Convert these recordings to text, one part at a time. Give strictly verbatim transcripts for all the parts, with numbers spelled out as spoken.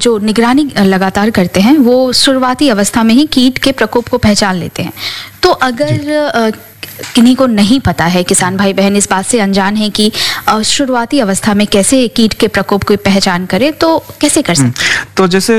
जो निगरानी लगातार करते हैं वो शुरुआती अवस्था में ही कीट के प्रकोप को पहचान लेते हैं। तो अगर किन्हीं को नहीं पता है, किसान भाई बहन इस बात से अनजान है कि शुरुआती अवस्था में कैसे कीट के प्रकोप की पहचान करें, तो कैसे कर सकते हैं? तो जैसे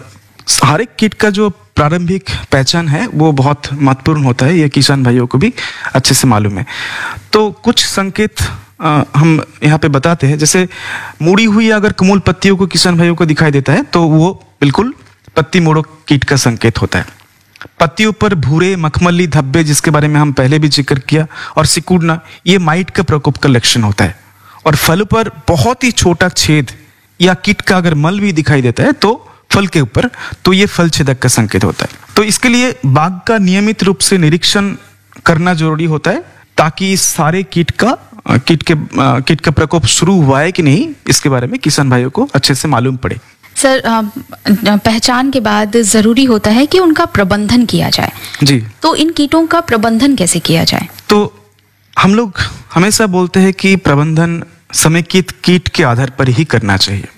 हर एक कीट का जो प्रारंभिक पहचान है वो बहुत महत्वपूर्ण होता है, ये किसान भाइयों को भी अच्छे से मालूम है। तो कुछ संकेत आ, हम यहाँ पे बताते हैं। जैसे मुड़ी हुई अगर कमूल पत्तियों को किसान भाइयों को दिखाई देता है तो वो बिल्कुल पत्ती मोड़ो कीट का संकेत होता है। पत्तियों पर भूरे मखमली धब्बे, जिसके बारे में हम पहले भी जिक्र किया, और सिकुड़ना, ये माइट का प्रकोप का लक्षण होता है। और फल पर बहुत ही छोटा छेद या कीट का अगर मल भी दिखाई देता है तो फल के ऊपर, तो ये फल छेदक का संकेत होता है। तो इसके लिए बाग का नियमित रूप से निरीक्षण करना जरूरी होता है, ताकि सारे कीट का कीट के कीट का प्रकोप शुरू हुआ है कि नहीं, इसके बारे में किसान भाइयों को अच्छे से मालूम पड़े। सर, पहचान के बाद जरूरी होता है कि उनका प्रबंधन किया जाए। जी। तो इन कीटों का प्रबंधन कैसे किया जाए? तो हम लोग हमेशा बोलते हैं कि प्रबंधन समेकित कीट के आधार पर ही करना चाहिए।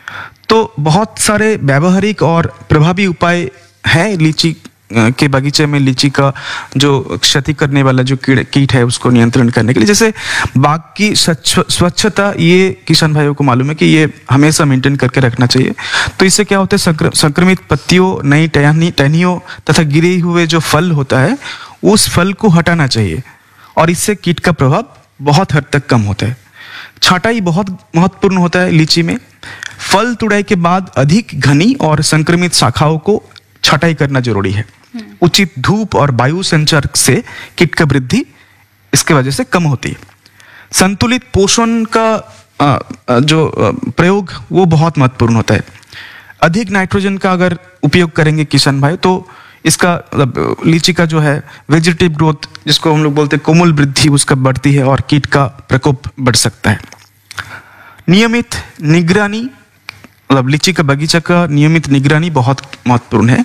तो बहुत सारे व्यावहारिक और प्रभावी उपाय हैं लीची के बगीचे में लीची का जो क्षति करने वाला जो कीट है उसको नियंत्रण करने के लिए। जैसे बाग की स्वच्छता, ये किसान भाइयों को मालूम है कि ये हमेशा मेंटेन करके रखना चाहिए। तो इससे क्या होता है, संक्रमित पत्तियों, नई टहनी टहनियों तथा गिरे हुए जो फल होता है उस फल को हटाना चाहिए, और इससे कीट का प्रभाव बहुत हद तक कम होता है। छांटाई बहुत महत्वपूर्ण होता है लीची में। फल तुड़ाई के बाद अधिक घनी और संक्रमित शाखाओं को छटाई करना जरूरी है। उचित धूप और वायु संचार से कीट का वृद्धि इसके वजह से कम होती है। संतुलित पोषण का जो प्रयोग वो बहुत महत्वपूर्ण होता है। अधिक नाइट्रोजन का अगर उपयोग करेंगे किसान भाई, तो इसका लीची का जो है वेजिटेटिव ग्रोथ, जिसको हम लोग बोलते हैं कोमल वृद्धि, उसका बढ़ती है और कीट का प्रकोप बढ़ सकता है। नियमित निगरानी, मतलब लीची का बगीचा का नियमित निगरानी बहुत महत्वपूर्ण है।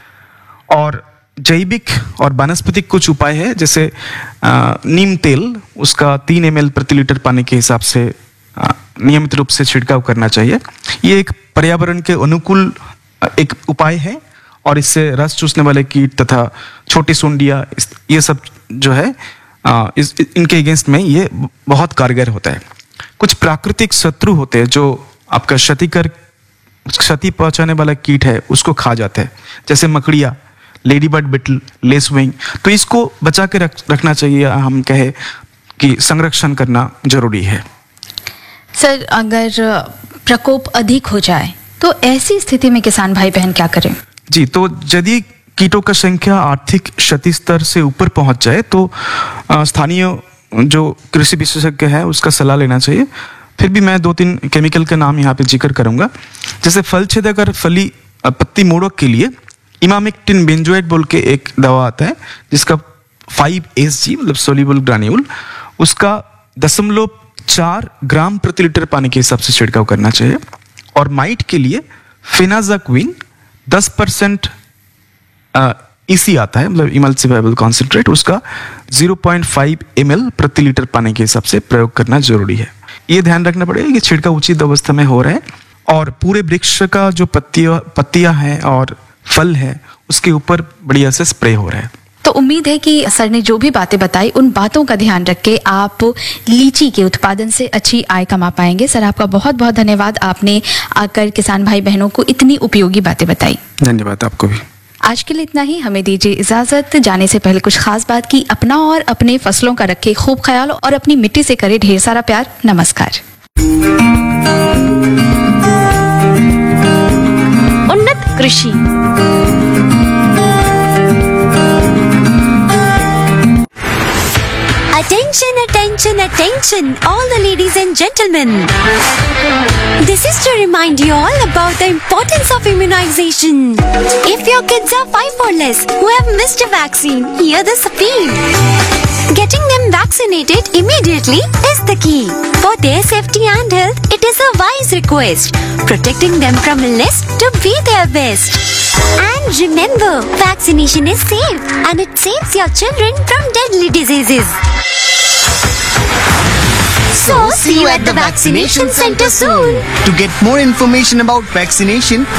और जैविक और वनस्पतिक कुछ उपाय है, जैसे आ, नीम तेल, उसका तीन एम एल प्रति लीटर पानी के हिसाब से आ, नियमित रूप से छिड़काव करना चाहिए। ये एक पर्यावरण के अनुकूल एक उपाय है, और इससे रस चूसने वाले कीट तथा छोटी सुंडियाँ, ये सब जो है आ, इस इनके अगेंस्ट में ये बहुत कारगर होता है। कुछ प्राकृतिक शत्रु होते हैं जो आपका क्षतिकर क्षति पहुंचाने वाला कीट है उसको खा जाते हैं, जैसे मकड़िया, लेडी बर्ड बिटल, लेसविंग। तो इसको बचा के रख, रखना चाहिए। हम कहे कि संरक्षण करना जरूरी है। सर, अगर प्रकोप अधिक हो जाए तो ऐसी स्थिति में किसान भाई बहन क्या करें? जी, तो यदि कीटों का संख्या आर्थिक क्षति स्तर से ऊपर पहुंच जाए तो स्थानीय जो कृषि विशेषज्ञ है उसका सलाह लेना चाहिए। फिर भी मैं दो तीन केमिकल के नाम यहाँ पे जिक्र करूंगा। जैसे फल छेदक और फली पत्ती मोड़क के लिए इमामेक्टिन बेंजोएट बोल के एक दवा आता है, जिसका फाइव एस जी मतलब सोल्यूबल ग्रान्यूल, उसका दशमलव चार ग्राम प्रति लीटर पानी के हिसाब से छिड़काव करना चाहिए। और माइट के लिए फेनाजाक्विन दस परसेंट इसी आता है, मतलब इमल्सिफाइबल कॉन्सेंट्रेट, उसका zero point five M L प्रति लीटर पानी के हिसाब से प्रयोग करना जरूरी है। ये ध्यान रखना पड़ेगा कि छिड़काव उचित अवस्था में हो रहा है, और पूरे वृक्ष का जो पत्तियां पत्तियां हैं और फल है उसके ऊपर बढ़िया से स्प्रे हो रहा है। तो उम्मीद है कि सर ने जो भी बातें बताई उन बातों का ध्यान रख के आप लीची के उत्पादन से अच्छी आय कमा पाएंगे। सर, आपका बहुत बहुत धन्यवाद, आपने आकर किसान भाई बहनों को इतनी उपयोगी बातें बताई। धन्यवाद आपको भी। आज के लिए इतना ही। हमें दीजिए इजाजत। जाने से पहले कुछ खास बात की, अपना और अपने फसलों का रखे खूब ख्याल, और अपनी मिट्टी से करे ढेर सारा प्यार। नमस्कार। उन्नत कृषि। Attention, attention, attention, all the ladies and gentlemen. This is to remind you all about the importance of immunization. If your kids are five or less who have missed a vaccine, hear this appeal. Getting them vaccinated immediately is the key. For their safety and health, it is a wise request. Protecting them from illness to be their best. And remember, vaccination is safe and it saves your children from deadly diseases. So, see you at the vaccination center soon. To get more information about vaccination,